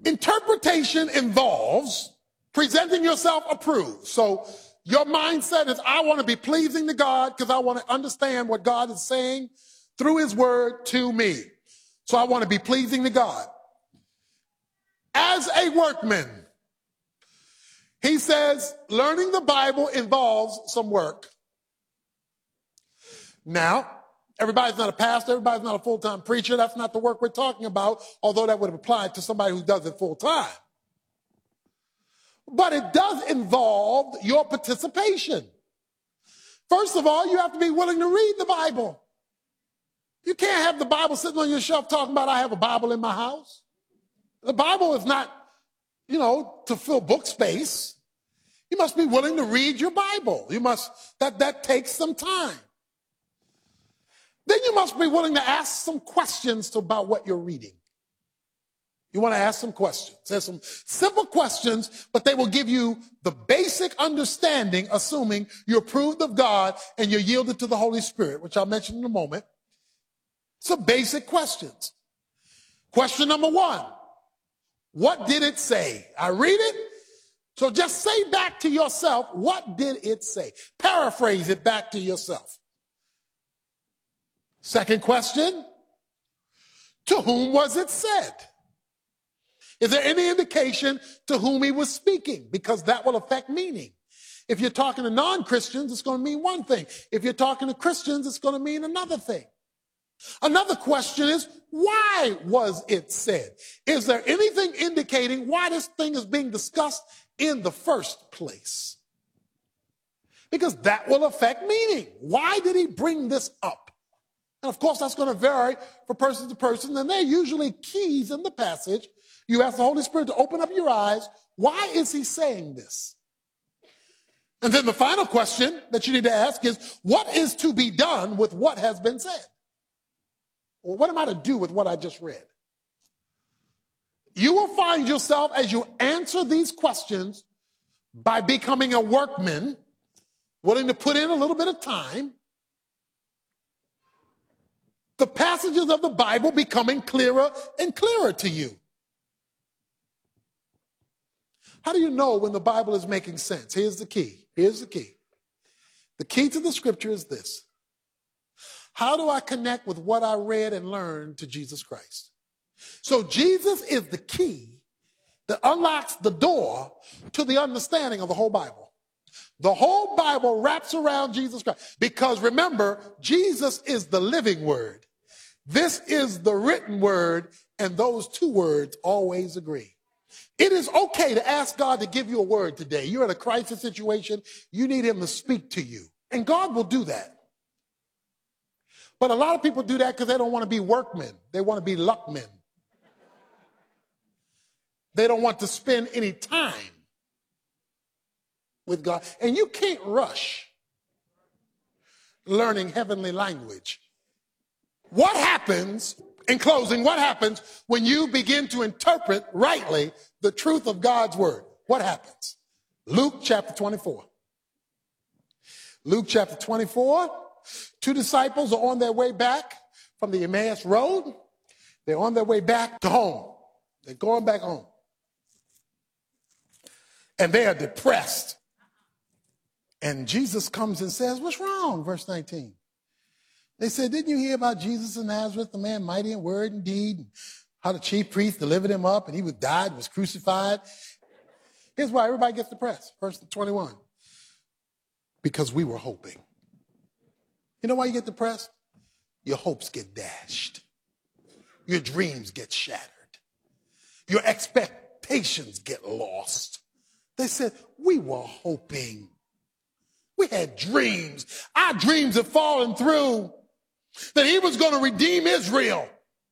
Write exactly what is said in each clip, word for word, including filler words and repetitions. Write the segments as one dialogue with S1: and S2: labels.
S1: Interpretation involves presenting yourself approved. So your mindset is, I want to be pleasing to God because I want to understand what God is saying through his word to me. So I want to be pleasing to God. As a workman, he says, learning the Bible involves some work. Now, everybody's not a pastor, everybody's not a full-time preacher. That's not the work we're talking about, although that would have applied to somebody who does it full-time. But it does involve your participation. First of all, you have to be willing to read the Bible. You can't have the Bible sitting on your shelf talking about, I have a Bible in my house. The Bible is not, you know, to fill book space. You must be willing to read your Bible. You must, that, that takes some time. Then you must be willing to ask some questions about what you're reading. You want to ask some questions. There's some simple questions, but they will give you the basic understanding, assuming you're approved of God and you're yielded to the Holy Spirit, which I'll mention in a moment. Some basic questions. Question number one, what did it say? I read it, so just say back to yourself, what did it say? Paraphrase it back to yourself. Second question, to whom was it said? Is there any indication to whom he was speaking? Because that will affect meaning. If you're talking to non-Christians, it's going to mean one thing. If you're talking to Christians, it's going to mean another thing. Another question is, why was it said? Is there anything indicating why this thing is being discussed in the first place? Because that will affect meaning. Why did he bring this up? And of course, that's going to vary from person to person, and there are usually keys in the passage. You ask the Holy Spirit to open up your eyes. Why is he saying this? And then the final question that you need to ask is, what is to be done with what has been said? Well, what am I to do with what I just read? You will find yourself, as you answer these questions, by becoming a workman, willing to put in a little bit of time, the passages of the Bible becoming clearer and clearer to you. How do you know when the Bible is making sense? Here's the key. Here's the key. The key to the scripture is this. How do I connect with what I read and learned to Jesus Christ? So Jesus is the key that unlocks the door to the understanding of the whole Bible. The whole Bible wraps around Jesus Christ. Because remember, Jesus is the living word. This is the written word, and those two words always agree. It is okay to ask God to give you a word today. You're in a crisis situation. You need him to speak to you. And God will do that. But a lot of people do that because they don't want to be workmen. They want to be luckmen. They don't want to spend any time with God. And you can't rush learning heavenly language. What happens, in closing, what happens when you begin to interpret rightly the truth of God's word? What happens? Luke chapter twenty-four. Luke chapter twenty-four. Two disciples are on their way back from the Emmaus Road. They're on their way back to home. They're going back home. And they are depressed. And Jesus comes and says, what's wrong? Verse nineteen. They said, didn't you hear about Jesus of Nazareth, the man mighty in word and deed, and how the chief priest delivered him up, and he was died, was crucified? Here's why everybody gets depressed. Verse twenty-one. Because we were hoping. You know why you get depressed? Your hopes get dashed. Your dreams get shattered. Your expectations get lost. They said, we were hoping. We had dreams. Our dreams have fallen through. That he was going to redeem Israel.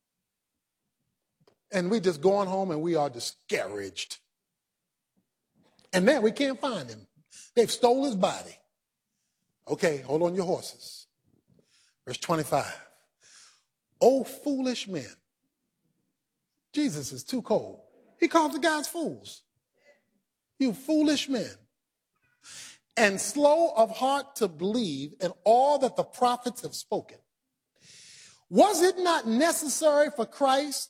S1: And we just going home and we are discouraged. And now we can't find him. They've stole his body. Okay, hold on your horses. Verse twenty-five. Oh, foolish men. Jesus is too cold. He calls the guys fools. You foolish men. And slow of heart to believe in all that the prophets have spoken. Was it not necessary for Christ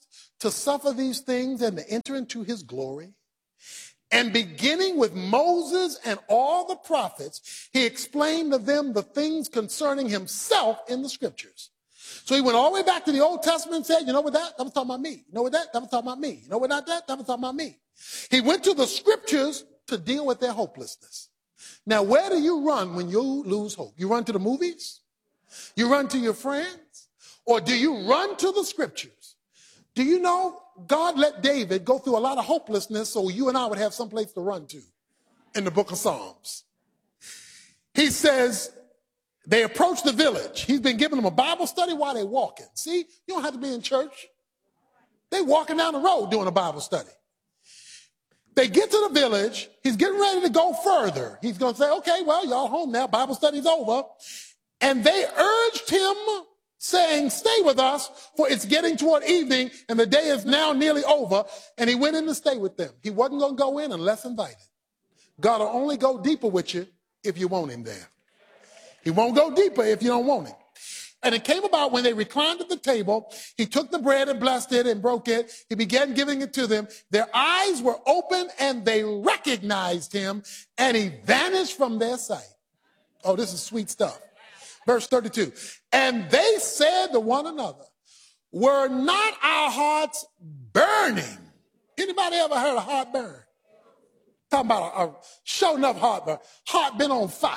S1: to suffer these things and to enter into his glory. And beginning with Moses and all the prophets, he explained to them the things concerning himself in the scriptures. So he went all the way back to the Old Testament and said, you know what that? That was talking about me. You know what that? That was talking about me. You know what not that? That was talking about me. He went to the scriptures to deal with their hopelessness. Now, where do you run when you lose hope? You run to the movies? You run to your friends? Or do you run to the scriptures? Do you know God let David go through a lot of hopelessness so you and I would have someplace to run to in the book of Psalms? He says they approach the village. He's been giving them a Bible study while they're walking. See, you don't have to be in church. They're walking down the road doing a Bible study. They get to the village. He's getting ready to go further. He's going to say, okay, well, y'all home now. Bible study's over. And they urged him, saying, stay with us, for it's getting toward evening, and the day is now nearly over. And he went in to stay with them. He wasn't going to go in unless invited. God will only go deeper with you if you want him there. He won't go deeper if you don't want him. And it came about when they reclined at the table, he took the bread and blessed it and broke it. He began giving it to them. Their eyes were open and they recognized him, and he vanished from their sight. Oh, this is sweet stuff. Verse thirty-two. And they said to one another, were not our hearts burning? Anybody ever heard a heart burn? Talking about a, a show enough heart burn. Heart been on fire.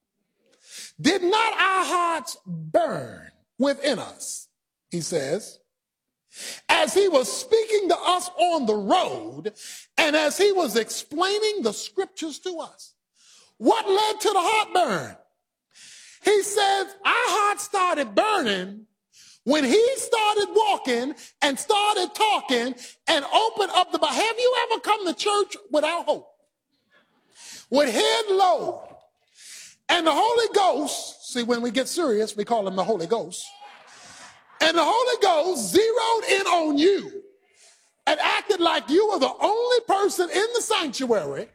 S1: Did not our hearts burn within us, he says, as he was speaking to us on the road and as he was explaining the scriptures to us? What led to the heartburn? He says our hearts started burning when he started walking and started talking and opened up the Bible. Have you ever come to church without hope? With head low? And the Holy Ghost, see, when we get serious, we call him the Holy Ghost. And the Holy Ghost zeroed in on you and acted like you were the only person in the sanctuary.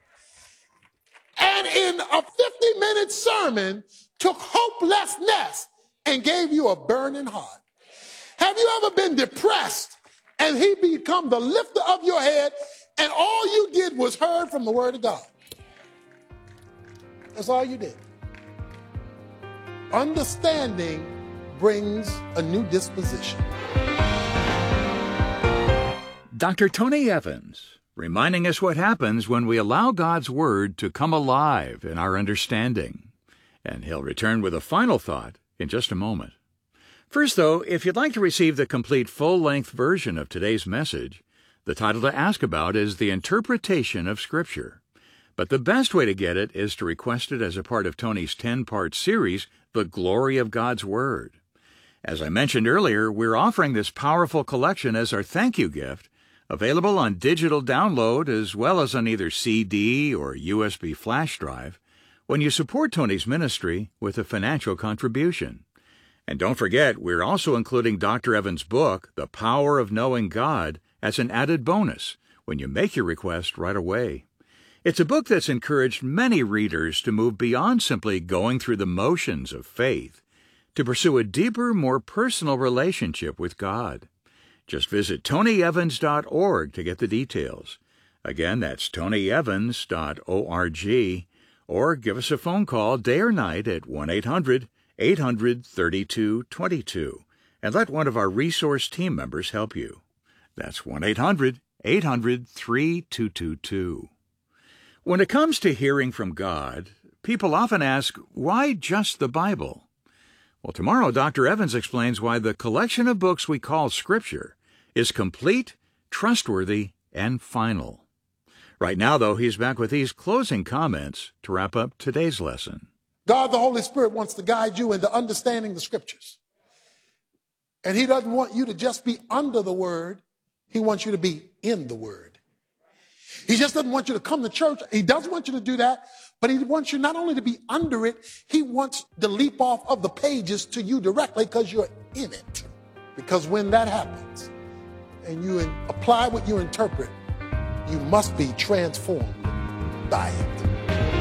S1: And in a fifty-minute sermon, took hopelessness and gave you a burning heart. Have you ever been depressed and he become the lifter of your head and all you did was heard from the word of God? That's all you did. Understanding brings a new disposition.
S2: Doctor Tony Evans, reminding us what happens when we allow God's Word to come alive in our understanding. And he'll return with a final thought in just a moment. First, though, if you'd like to receive the complete full-length version of today's message, the title to ask about is The Interpretation of Scripture. But the best way to get it is to request it as a part of Tony's ten-part series, The Glory of God's Word. As I mentioned earlier, we're offering this powerful collection as our thank you gift, available on digital download as well as on either C D or U S B flash drive, when you support Tony's ministry with a financial contribution. And don't forget, we're also including Doctor Evans' book, The Power of Knowing God, as an added bonus when you make your request right away. It's a book that's encouraged many readers to move beyond simply going through the motions of faith, to pursue a deeper, more personal relationship with God. Just visit tony evans dot org to get the details. Again, that's tony evans dot org, or give us a phone call day or night at one eight hundred eight hundred thirty-two twenty-two and let one of our resource team members help you. That's one eight hundred eight hundred thirty-two twenty-two. When it comes to hearing from God, people often ask, why just the Bible? Well, tomorrow Doctor Evans explains why the collection of books we call Scripture is complete, trustworthy, and final. Right now, though, he's back with these closing comments to wrap up today's lesson.
S1: God, the Holy Spirit, wants to guide you into understanding the Scriptures. And he doesn't want you to just be under the Word. He wants you to be in the Word. He just doesn't want you to come to church. He does want you to do that, but he wants you not only to be under it, he wants to leap off of the pages to you directly because you're in it. Because when that happens and you apply what you interpret, you must be transformed by it.